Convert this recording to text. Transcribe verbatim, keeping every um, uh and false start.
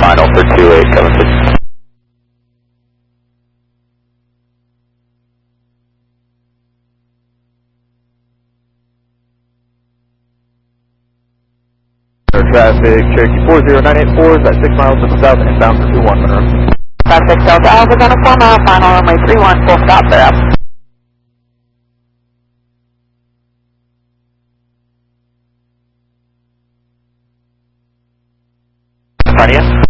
final for two eight seven six. Traffic, Cherokee four zero nine eight four is at six miles to the south, inbound for two one, Monroe. Traffic Delta Alpha on a four mile final runway three one, full stop there. In front of you.